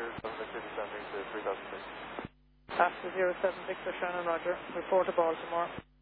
After 07 Victor Shannon, Roger. Report to Baltimore.